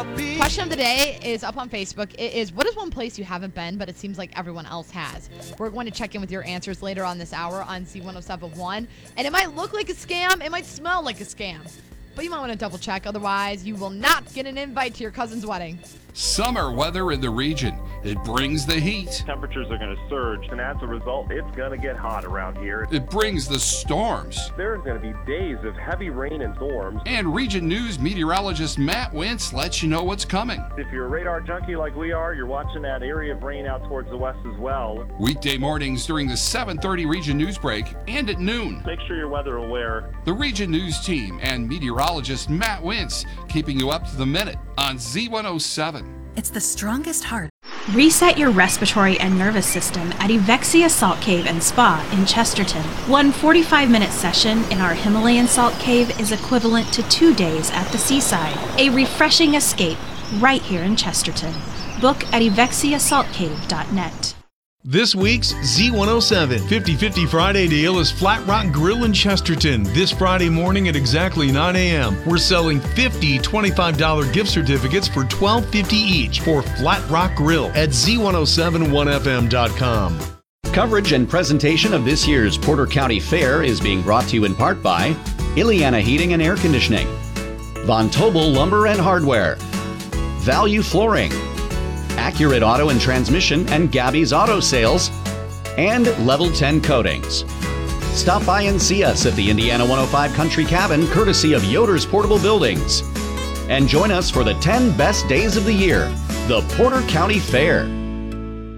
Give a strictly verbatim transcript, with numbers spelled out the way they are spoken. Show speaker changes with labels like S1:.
S1: Question of the day is up on Facebook. It is, what is one place you haven't been, but it seems like everyone else has? We're going to check in with your answers later on this hour on Z one oh seven point one. And it might look like a scam. It might smell like a scam. But you might want to double check. Otherwise, you will not get an invite to your cousin's wedding.
S2: Summer weather in the region. It brings the heat.
S3: Temperatures are going to surge, and as a result, it's going to get hot around here.
S2: It brings the storms.
S3: There's going to be days of heavy rain and storms.
S2: And Region News meteorologist Matt Wentz lets you know what's coming.
S3: If you're a radar junkie like we are, you're watching that area of rain out towards the west as well.
S2: Weekday mornings during the seven thirty Region News break and at noon.
S3: Make sure you're weather aware.
S2: The Region News team and meteorologist Matt Wentz keeping you up to the minute on Z one oh seven.
S4: It's the strongest heart.
S5: Reset your respiratory and nervous system at Evexia Salt Cave and Spa in Chesterton. One forty-five minute session in our Himalayan salt cave is equivalent to two days at the seaside. A refreshing escape right here in Chesterton. Book at evexia salt cave dot net.
S6: This week's Z one oh seven fifty fifty Friday deal is Flat Rock Grill in Chesterton. This Friday morning at exactly nine a.m. We're selling fifty twenty-five dollars gift certificates for twelve fifty each for Flat Rock Grill at Z one oh seven one F M dot com.
S7: Coverage and presentation of this year's Porter County Fair is being brought to you in part by Ileana Heating and Air Conditioning, Von Tobel Lumber and Hardware, Value Flooring, Accurate Auto and Transmission and Gabby's Auto Sales, and Level ten Coatings. Stop by and see us at the Indiana one oh five Country Cabin, courtesy of Yoder's Portable Buildings. And join us for the ten best days of the year, the Porter County Fair.